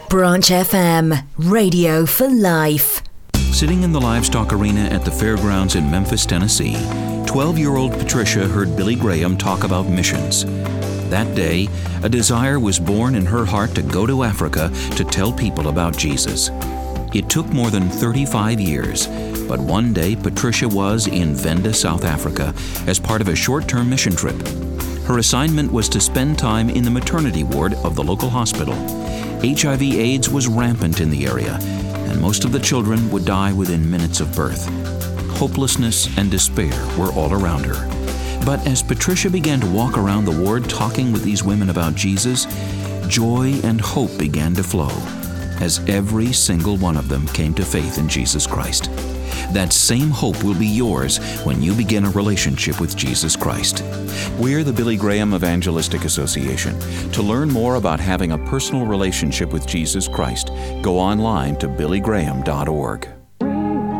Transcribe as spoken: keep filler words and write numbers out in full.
Branch F M, radio for life. Sitting in the livestock arena at the fairgrounds in Memphis, Tennessee, twelve-year-old Patricia heard Billy Graham talk about missions. That day, a desire was born in her heart to go to Africa to tell people about Jesus. It took more than thirty-five years, but one day Patricia was in Venda, South Africa, as part of a short-term mission trip. Her assignment was to spend time in the maternity ward of the local hospital. H I V AIDS was rampant in the area, and most of the children would die within minutes of birth. Hopelessness and despair were all around her. But as Patricia began to walk around the ward talking with these women about Jesus, joy and hope began to flow, as every single one of them came to faith in Jesus Christ. That same hope will be yours when you begin a relationship with Jesus Christ. We're the Billy Graham Evangelistic Association. To learn more about having a personal relationship with Jesus Christ, go online to billy graham dot org.